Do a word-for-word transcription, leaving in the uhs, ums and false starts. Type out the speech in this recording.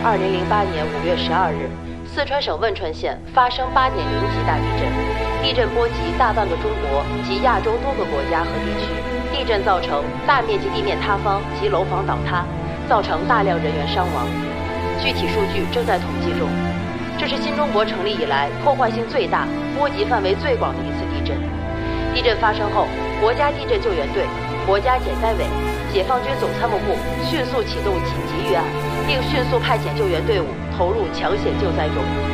二零零八年五月十二日，四川省汶川县发生八点零级大地震，地震波及大半个中国及亚洲多个国家和地区。地震造成大面积地面塌方及楼房倒塌，造成大量人员伤亡。具体数据正在统计中。这是新中国成立以来破坏性最大、波及范围最广的一次地震。地震发生后，国家地震救援队、国家减灾委、解放军总参谋部迅速启动紧急预案，并迅速派遣救援队伍投入抢险救灾中。